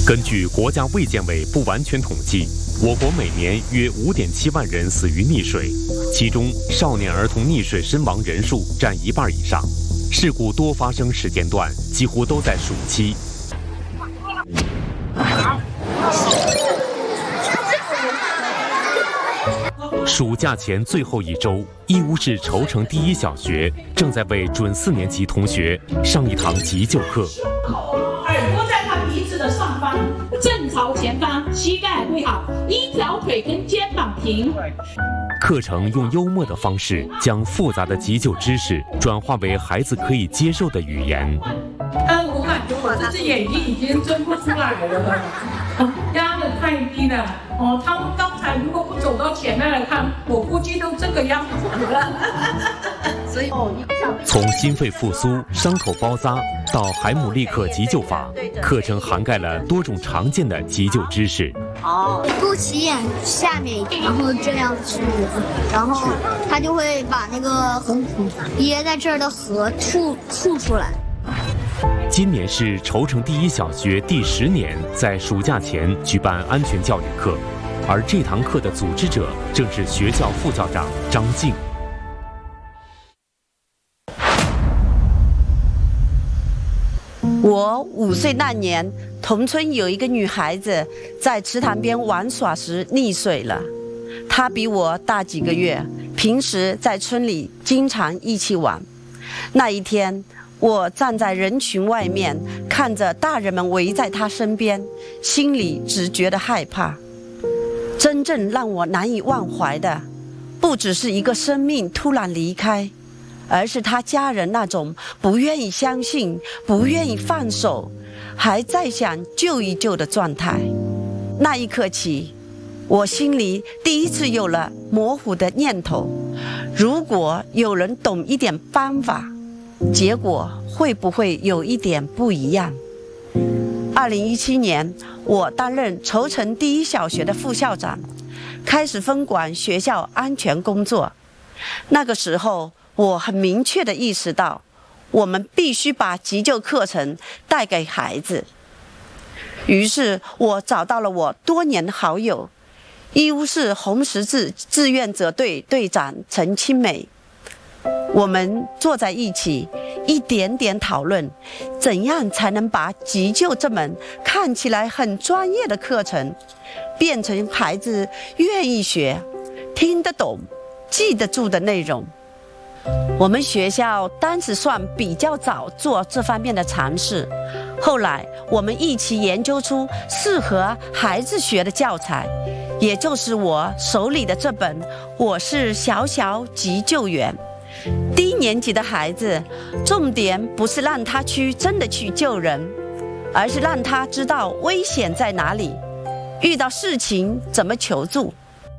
根据国家卫健委不完全统计，我国每年约5.7万人死于溺水，其中少年儿童溺水身亡人数占1半以上。事故多发生时间段几乎都在暑期。暑假前最后一周，义乌市愁城第一小学正在为准4年级同学上一堂急救课。 耳朵在他鼻子的上方，正朝前方，膝盖跪好，一条腿跟肩膀平。 课程用幽默的方式将复杂的急救知识转化为孩子可以接受的语言。 我感觉我这只眼睛已经睁不出来了，压得太低了。他们刚才如果不走到前面来看，我估计都这个样子了。所以从心肺复苏、伤口包扎到海姆立克急救法，课程涵盖了多种常见的急救知识。 肚脐眼下面，然后这样去，然后他就会把那个憋在这儿的河吐出来。 今年是愁城第一小学第10年在暑假前举办安全教育课，而这堂课的组织者正是学校副校长张静。 我5岁那年，同村有一个女孩子在池塘边玩耍时溺水了。她比我大几个月，平时在村里经常一起玩。那一天，我站在人群外面，看着大人们围在她身边，心里只觉得害怕。真正让我难以忘怀的，不只是一个生命突然离开，而是他家人那种不愿意相信、不愿意放手，还在想救一救的状态。那一刻起，我心里第一次有了模糊的念头：如果有人懂一点方法，结果会不会有一点不一样？2017年，我担任愁城第一小学的副校长，开始分管学校安全工作。那个时候，我很明确地意识到，我们必须把急救课程带给孩子。于是我找到了我多年的好友，义乌市红十字志愿者队队长陈清美。我们坐在一起，一点点讨论，怎样才能把急救这门看起来很专业的课程，变成孩子愿意学、听得懂、记得住的内容。我们学校当时算比较早做这方面的尝试，后来我们一起研究出适合孩子学的教材，也就是我手里的这本《我是小小急救员》。低年级的孩子，重点不是让他真的去救人，而是让他知道危险在哪里，遇到事情怎么求助。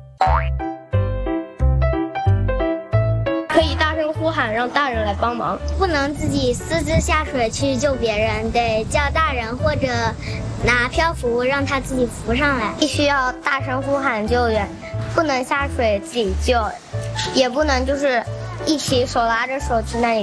可以大声呼喊，让大人来帮忙， 不能自己私自下水去救别人，得叫大人或者拿漂浮让他自己浮上来。 必须要大声呼喊救援，不能下水自己救，也不能就是一起手拉着手去那里